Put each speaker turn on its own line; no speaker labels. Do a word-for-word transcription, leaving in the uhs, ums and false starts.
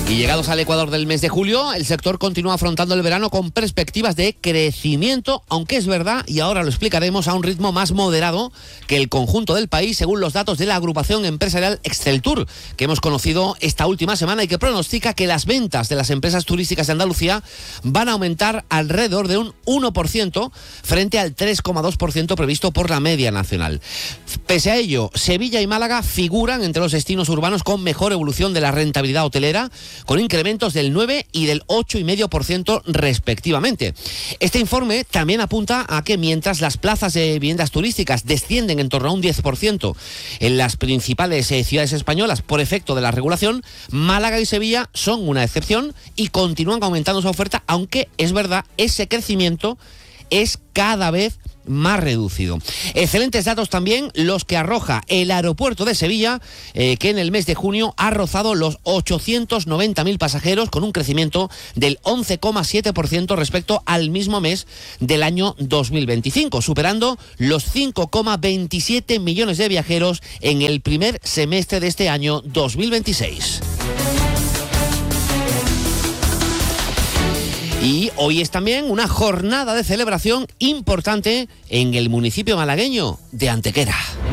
Y llegados al ecuador del mes de julio, el sector continúa afrontando el verano con perspectivas de crecimiento, aunque es verdad, y ahora lo explicaremos, a un ritmo más moderado que el conjunto del país, según los datos de la agrupación empresarial Exceltur, que hemos conocido esta última semana y que pronostica que las ventas de las empresas turísticas de Andalucía van a aumentar alrededor de un uno por ciento frente al tres coma dos por ciento previsto por la media nacional. Pese a ello, Sevilla y Málaga figuran entre los destinos urbanos con mejor evolución de la rentabilidad hotelera, con incrementos del nueve y del ocho coma cinco por ciento respectivamente. Este informe también apunta a que mientras las plazas de viviendas turísticas descienden en torno a un diez por ciento en las principales eh, ciudades españolas por efecto de la regulación, Málaga y Sevilla son una excepción y continúan aumentando su oferta, aunque es verdad, ese crecimiento es cada vez más reducido. Excelentes datos también los que arroja el aeropuerto de Sevilla, eh, que en el mes de junio ha rozado los ochocientos noventa mil pasajeros, con un crecimiento del once coma siete por ciento respecto al mismo mes del año dos mil veinticinco, superando los cinco coma veintisiete millones de viajeros en el primer semestre de este año dos mil veintiséis. Y hoy es también una jornada de celebración importante en el municipio malagueño de Antequera.